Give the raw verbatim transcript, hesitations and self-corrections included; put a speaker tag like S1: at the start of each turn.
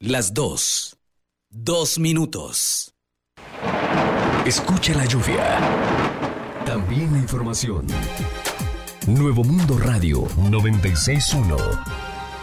S1: Las dos. Dos minutos.
S2: Escucha la lluvia. También la información. Nuevo Mundo Radio noventa y seis punto uno.